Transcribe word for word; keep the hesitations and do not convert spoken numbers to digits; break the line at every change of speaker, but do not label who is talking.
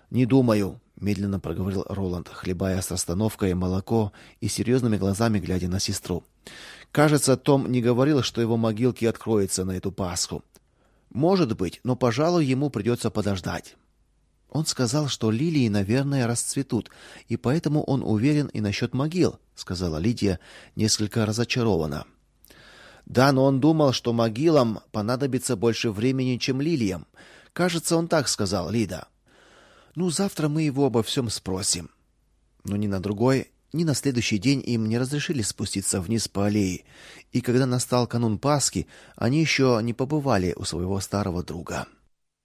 Не думаю, медленно проговорил Роланд, хлебая с расстановкой молоко и серьезными глазами глядя на сестру. Кажется, Том не говорил, что его могилки откроются на эту Пасху. Может быть, но, пожалуй, ему придется подождать. Он сказал, что лилии, наверное, расцветут, и поэтому он уверен и насчет могил, сказала Лидия, несколько разочарованно. Да, но он думал, что могилам понадобится больше времени, чем лилиям. Кажется, он так сказал, Лида. Ну, завтра мы его обо всем спросим. Но ни на другой, ни на следующий день им не разрешили спуститься вниз по аллее, и когда настал канун Пасхи, они еще не побывали у своего старого друга.